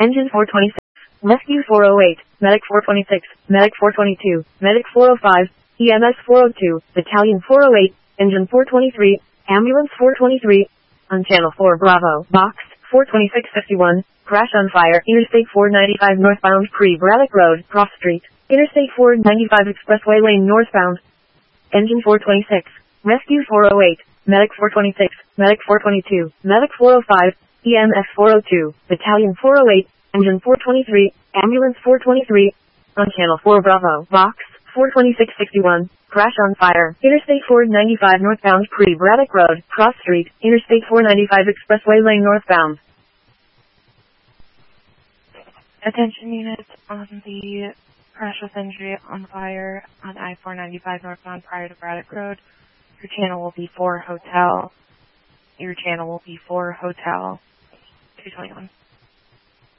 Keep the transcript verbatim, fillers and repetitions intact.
Engine four twenty-six. Rescue four oh eight. Medic four twenty-six. Medic four twenty-two. Medic four oh five. E M S four oh two. Battalion four oh eight. Engine four twenty-three. Ambulance four twenty-three. On Channel four Bravo. Box four twenty-six fifty-one. Crash on fire. Interstate four ninety-five northbound Pre-Braddock Road. Cross Street. Interstate four ninety-five Expressway Lane northbound. Engine four twenty-six. Rescue four oh eight. Medic four twenty-six. Medic four twenty-two. Medic four oh five. E M S four oh two. Battalion four oh eight. Engine four twenty-three. Ambulance four twenty-three. On Channel four Bravo. Box four twenty-six sixty-one. Crash on fire. Interstate four ninety-five northbound Pre-Braddock Road. Cross Street. Interstate four ninety-five Expressway Lane northbound. Attention units on the crash with injury on fire on I four ninety-five northbound prior to Braddock Road. Your channel will be for hotel. Your channel will be for hotel two twenty-one.